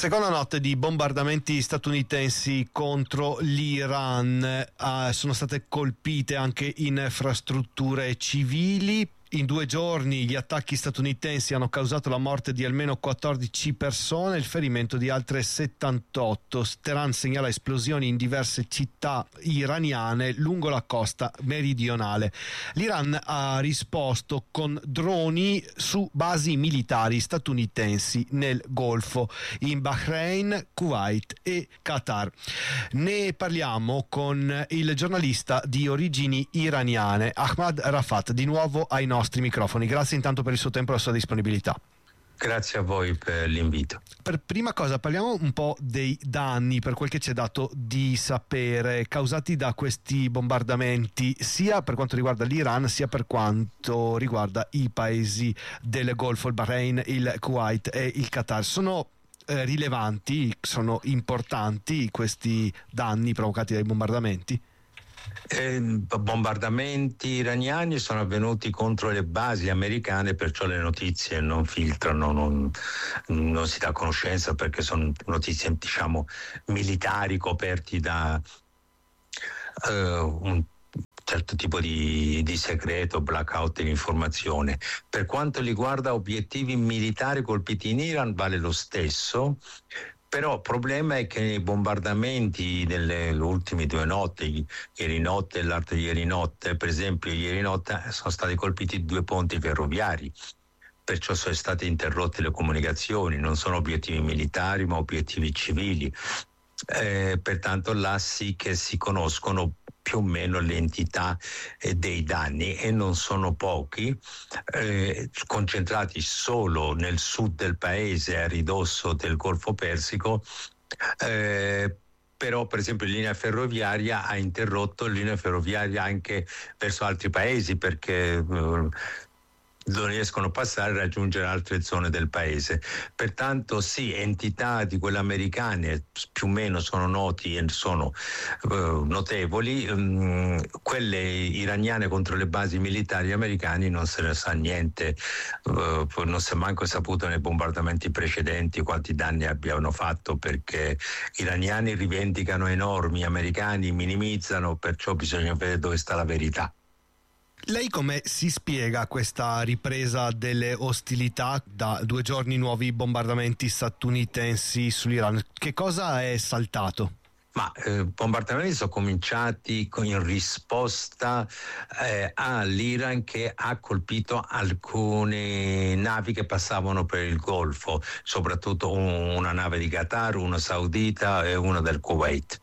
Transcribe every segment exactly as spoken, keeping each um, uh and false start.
Seconda notte di bombardamenti statunitensi contro l'Iran. Eh, sono state colpite anche infrastrutture civili. In due giorni gli attacchi statunitensi hanno causato la morte di almeno quattordici persone e il ferimento di altre settantotto. Teheran segnala esplosioni in diverse città iraniane lungo la costa meridionale. L'Iran ha risposto con droni su basi militari statunitensi nel Golfo, in Bahrain, Kuwait e Qatar. Ne parliamo con il giornalista di origini iraniane Ahmad Rafat, di nuovo ai nostri nostri microfoni. Grazie intanto per il suo tempo e la sua disponibilità. Grazie a voi per l'invito. Per prima cosa parliamo un po' dei danni, per quel che ci è dato di sapere, causati da questi bombardamenti, sia per quanto riguarda l'Iran sia per quanto riguarda i paesi del Golfo, il Bahrain, il Kuwait e il Qatar. Sono eh, rilevanti, sono importanti questi danni provocati dai bombardamenti? Eh, bombardamenti iraniani sono avvenuti contro le basi americane, perciò le notizie non filtrano, non, non si dà conoscenza, perché sono notizie, diciamo, militari coperti da uh, un certo tipo di, di segreto, blackout dell'informazione. Per quanto riguarda obiettivi militari colpiti in Iran vale lo stesso. Però il problema è che nei bombardamenti delle ultime due notti, ieri notte e l'altro ieri notte, per esempio ieri notte sono stati colpiti due ponti ferroviari, perciò sono state interrotte le comunicazioni, non sono obiettivi militari ma obiettivi civili. Eh, pertanto là sì che si conoscono più o meno l'entità eh, dei danni, e non sono pochi, eh, concentrati solo nel sud del paese, a ridosso del Golfo Persico. Eh, però per esempio la linea ferroviaria ha interrotto linea ferroviaria anche verso altri paesi, perché eh, non riescono a passare e raggiungere altre zone del paese. Pertanto sì, entità di quelle americane più o meno sono noti e sono uh, notevoli. Um, quelle iraniane contro le basi militari americane non se ne sa niente, uh, non si è manco saputo nei bombardamenti precedenti quanti danni abbiano fatto, perché gli iraniani rivendicano enormi, gli americani minimizzano, perciò bisogna vedere dove sta la verità. Lei come si spiega questa ripresa delle ostilità da due giorni, nuovi bombardamenti statunitensi sull'Iran? Che cosa è saltato? Ma eh, bombardamenti sono cominciati con, in risposta eh, all'Iran, che ha colpito alcune navi che passavano per il Golfo, soprattutto un, una nave di Qatar, una saudita e una del Kuwait.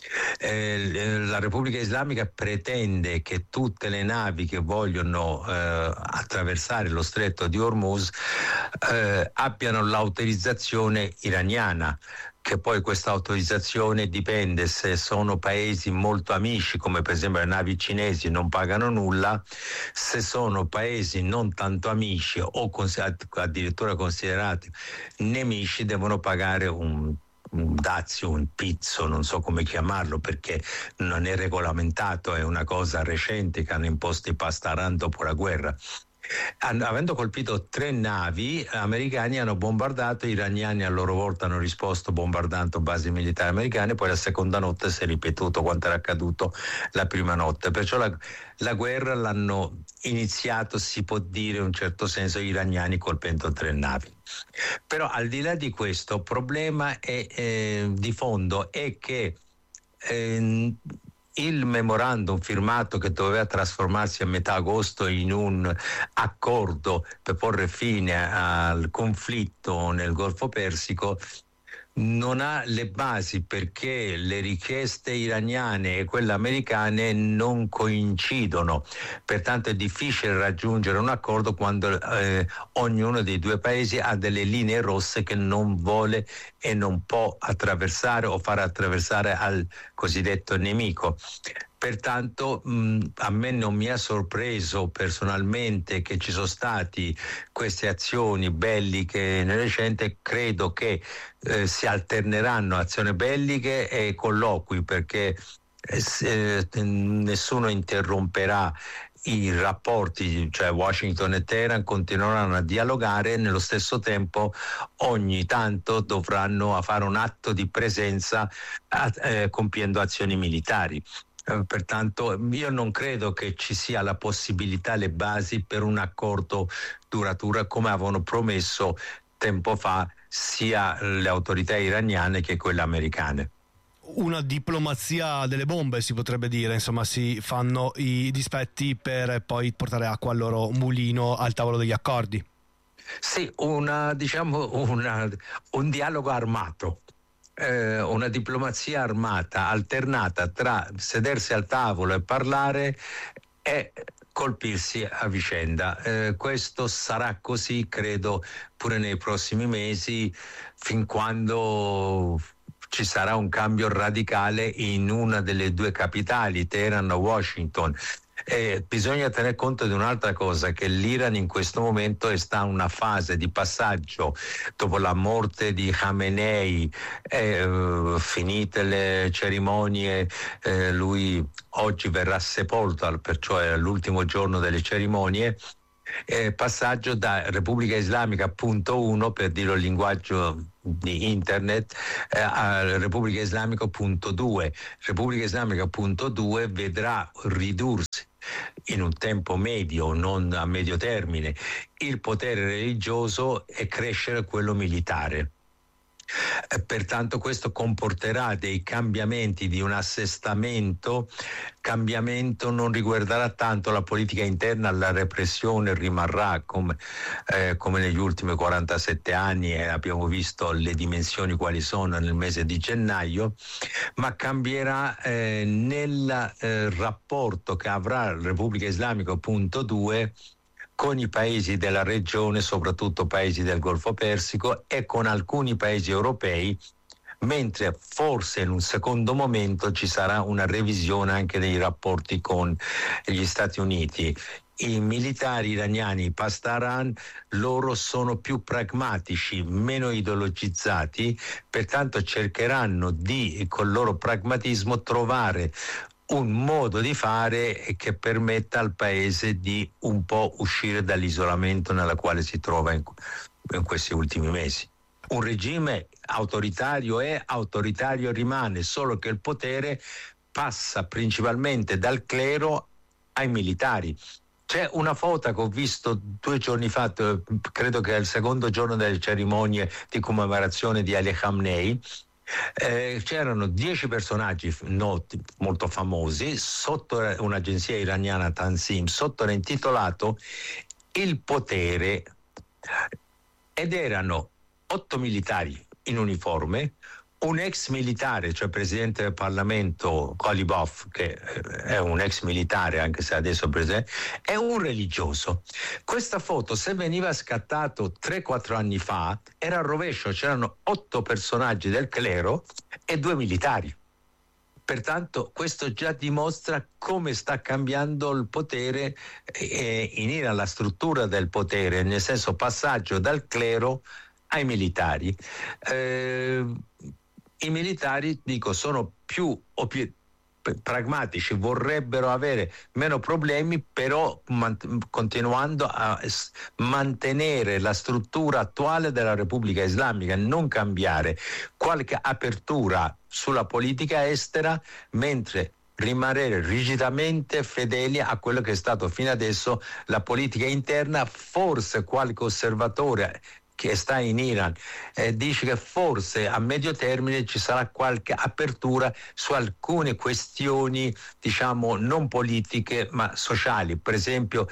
Eh, la Repubblica Islamica pretende che tutte le navi che vogliono eh, attraversare lo stretto di Hormuz eh, abbiano l'autorizzazione iraniana, che poi questa autorizzazione dipende se sono paesi molto amici, come per esempio le navi cinesi, non pagano nulla; se sono paesi non tanto amici o addirittura considerati nemici, devono pagare un un dazio, un pizzo, non so come chiamarlo, perché non è regolamentato, è una cosa recente che hanno imposto i Pasdaran dopo la guerra. Avendo colpito tre navi, americani hanno bombardato, gli iraniani a loro volta hanno risposto bombardando basi militari americane, poi la seconda notte si è ripetuto quanto era accaduto la prima notte, perciò la, la guerra l'hanno iniziato, si può dire in un certo senso, gli iraniani colpendo tre navi. Però al di là di questo, il problema è, eh, di fondo è che eh, il memorandum firmato, che doveva trasformarsi a metà agosto in un accordo per porre fine al conflitto nel Golfo Persico, non ha le basi, perché le richieste iraniane e quelle americane non coincidono. Pertanto è difficile raggiungere un accordo quando eh, ognuno dei due paesi ha delle linee rosse che non vuole e non può attraversare o far attraversare al cosiddetto nemico. Pertanto mh, a me non mi ha sorpreso personalmente che ci sono stati queste azioni belliche nel recente. Credo che eh, si alterneranno azioni belliche e colloqui, perché eh, nessuno interromperà i rapporti, cioè Washington e Teheran, continueranno a dialogare e nello stesso tempo ogni tanto dovranno fare un atto di presenza eh, compiendo azioni militari. Eh, pertanto io non credo che ci sia la possibilità, le basi per un accordo duraturo come avevano promesso tempo fa sia le autorità iraniane che quelle americane. Una diplomazia delle bombe, si potrebbe dire, insomma, si fanno i dispetti per poi portare acqua al loro mulino al tavolo degli accordi. Sì, una, diciamo, una, un dialogo armato. Eh, una diplomazia armata alternata tra sedersi al tavolo e parlare e colpirsi a vicenda. Eh, questo sarà così, credo, pure nei prossimi mesi, fin quando ci sarà un cambio radicale in una delle due capitali, Teheran o Washington. Eh, bisogna tener conto di un'altra cosa, che l'Iran in questo momento sta in una fase di passaggio dopo la morte di Khamenei, eh, finite le cerimonie, eh, lui oggi verrà sepolto, perciò è l'ultimo giorno delle cerimonie. Eh, passaggio da Repubblica Islamica punto uno, per dirlo in linguaggio di internet, eh, a Repubblica Islamica punto due. Repubblica Islamica punto due vedrà ridursi in un tempo medio, non a medio termine, il potere religioso e crescere quello militare. Eh, pertanto questo comporterà dei cambiamenti di un assestamento. Cambiamento non riguarderà tanto la politica interna, la repressione rimarrà come, eh, come negli ultimi quarantasette anni, e abbiamo visto le dimensioni quali sono nel mese di gennaio, ma cambierà eh, nel eh, rapporto che avrà la Repubblica Islamica punto due con i paesi della regione, soprattutto paesi del Golfo Persico, e con alcuni paesi europei, mentre forse in un secondo momento ci sarà una revisione anche dei rapporti con gli Stati Uniti. I militari iraniani, i Pasdaran, loro sono più pragmatici, meno ideologizzati, pertanto cercheranno di, col loro pragmatismo, trovare un modo di fare che permetta al paese di un po' uscire dall'isolamento nella quale si trova in, in questi ultimi mesi. Un regime autoritario è, autoritario rimane, solo che il potere passa principalmente dal clero ai militari. C'è una foto che ho visto due giorni fa, credo che è il secondo giorno delle cerimonie di commemorazione di Ali Khamenei. Eh, c'erano dieci personaggi noti, molto famosi, sotto un'agenzia iraniana, Tansim, sotto era intitolato Il potere, ed erano otto militari in uniforme, un ex militare, cioè presidente del Parlamento Ghalibaf, che è un ex militare anche se adesso è presidente, e un religioso. Questa foto, se veniva scattato tre quattro anni fa, era al rovescio, c'erano otto personaggi del clero e due militari. Pertanto questo già dimostra come sta cambiando il potere eh, in Iran, la struttura del potere, nel senso passaggio dal clero ai militari. Eh, I militari, dico, sono più o più pragmatici, vorrebbero avere meno problemi, però man- continuando a s- mantenere la struttura attuale della Repubblica Islamica, non cambiare, qualche apertura sulla politica estera, mentre rimanere rigidamente fedeli a quello che è stato fino adesso la politica interna. Forse qualche osservatore che sta in Iran eh, dice che forse a medio termine ci sarà qualche apertura su alcune questioni, diciamo, non politiche ma sociali, per esempio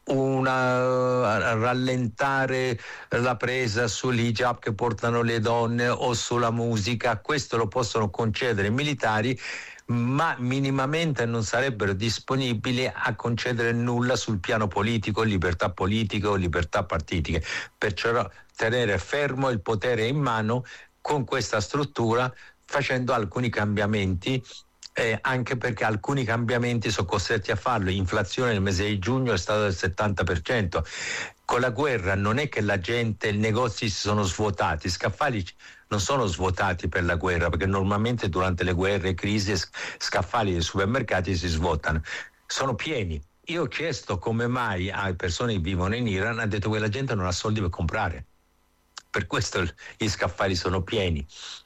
una rallentare la presa sull'hijab che portano le donne o sulla musica. Questo lo possono concedere i militari, ma minimamente non sarebbero disponibili a concedere nulla sul piano politico, libertà politica o libertà partitiche. Perciò tenere fermo il potere in mano con questa struttura, facendo alcuni cambiamenti, eh, anche perché alcuni cambiamenti sono costretti a farlo. L'inflazione nel mese di giugno è stata del settanta per cento. Con la guerra non è che la gente, i negozi si sono svuotati, scaffali non sono svuotati per la guerra, perché normalmente durante le guerre, crisi, scaffali dei supermercati si svuotano, sono pieni. io ho chiesto come mai a persone che vivono in Iran, ha detto che la gente non ha soldi per comprare, per questo gli scaffali sono pieni.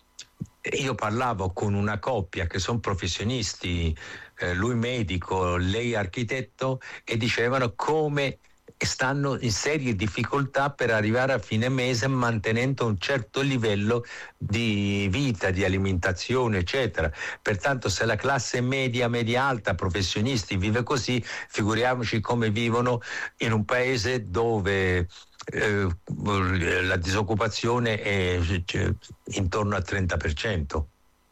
Io parlavo con una coppia che sono professionisti, eh, lui medico, lei architetto, e dicevano come stanno in serie difficoltà per arrivare a fine mese mantenendo un certo livello di vita, di alimentazione, eccetera. Pertanto se la classe media, media alta, professionisti vive così, figuriamoci come vivono in un paese dove eh, la disoccupazione è cioè, intorno al trenta per cento.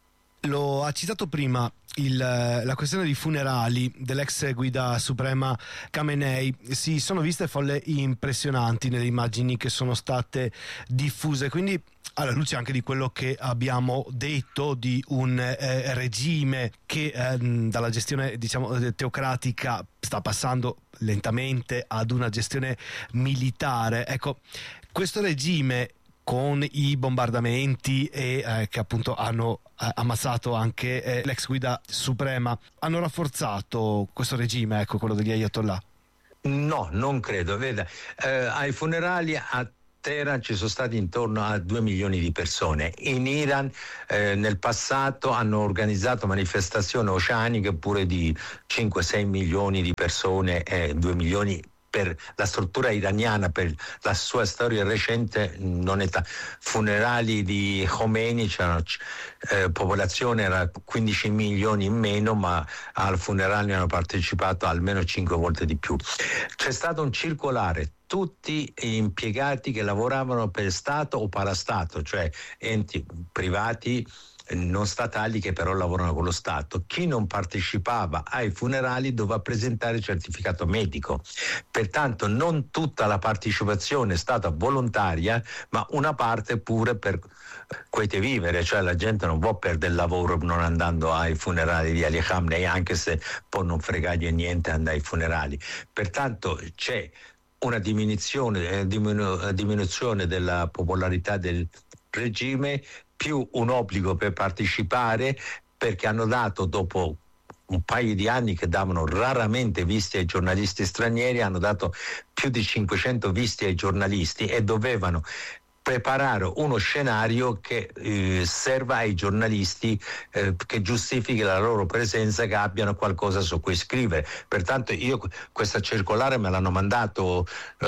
Lo ha citato prima il, la questione dei funerali dell'ex guida suprema Khamenei. Si sono viste folle impressionanti nelle immagini che sono state diffuse, quindi alla luce anche di quello che abbiamo detto di un eh, regime che eh, dalla gestione diciamo teocratica sta passando lentamente ad una gestione militare. Ecco, questo regime con i bombardamenti e eh, che appunto hanno eh, ammazzato anche eh, l'ex guida suprema, hanno rafforzato questo regime, ecco, quello degli Ayatollah? No, non credo. Veda, eh, ai funerali a Teheran ci sono stati intorno a due milioni di persone. In Iran eh, nel passato hanno organizzato manifestazioni oceaniche pure di cinque sei milioni di persone, e due milioni per la struttura iraniana, per la sua storia recente, non è ta- funerali di Khomeini c'erano eh, popolazione era quindici milioni in meno, ma al funerale hanno partecipato almeno cinque volte di più. C'è stato un circolare, tutti impiegati che lavoravano per Stato o parastato, cioè enti privati non statali che però lavorano con lo Stato. Chi non partecipava ai funerali doveva presentare il certificato medico. Pertanto non tutta la partecipazione è stata volontaria, ma una parte pure per quiete vivere, cioè la gente non può perdere il lavoro non andando ai funerali di Ali Khamenei, anche se può non fregargli niente andare ai funerali. Pertanto c'è una diminuzione, eh, diminu- diminuzione della popolarità del regime, più un obbligo per partecipare, perché hanno dato, dopo un paio di anni che davano raramente visti ai giornalisti stranieri, hanno dato più di cinquecento visti ai giornalisti e dovevano preparare uno scenario che eh, serva ai giornalisti, eh, che giustifichi la loro presenza, che abbiano qualcosa su cui scrivere. Pertanto io questa circolare me l'hanno mandato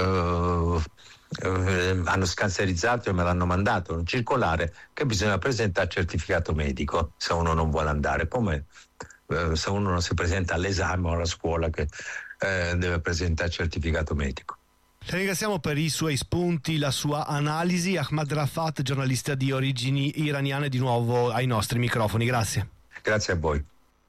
eh, Uh, hanno scanserizzato e me l'hanno mandato un circolare che bisogna presentare certificato medico se uno non vuole andare, come uh, se uno non si presenta all'esame o alla scuola che uh, deve presentare certificato medico. Le ringraziamo per i suoi spunti, la sua analisi. Ahmad Rafat, giornalista di origini iraniane, di nuovo ai nostri microfoni. Grazie. Grazie a voi.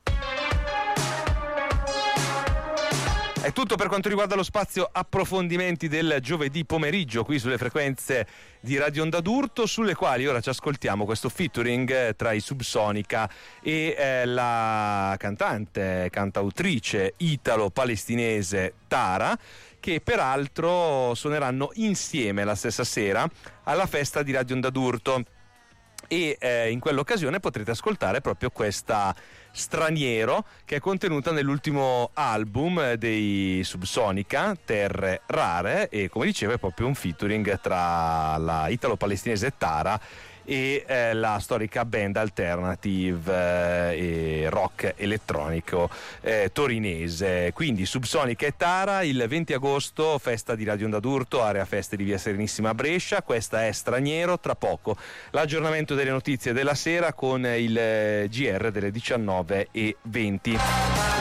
È tutto per quanto riguarda lo spazio approfondimenti del giovedì pomeriggio qui sulle frequenze di Radio Onda d'Urto, sulle quali ora ci ascoltiamo questo featuring eh, tra i Subsonica e eh, la cantante, cantautrice italo-palestinese Tara, che peraltro suoneranno insieme la stessa sera alla festa di Radio Onda d'Urto. E eh, in quell'occasione potrete ascoltare proprio questa Straniero, che è contenuta nell'ultimo album dei Subsonica, Terre Rare, e come dicevo è proprio un featuring tra la italo-palestinese Tara e eh, la storica band alternative eh, e rock elettronico eh, torinese. Quindi Subsonica e Tara, il venti agosto, festa di Radio Onda d'Urto, area feste di via Serenissima a Brescia. Questa è Straniero. Tra poco l'aggiornamento delle notizie della sera con il G R delle diciannove e venti.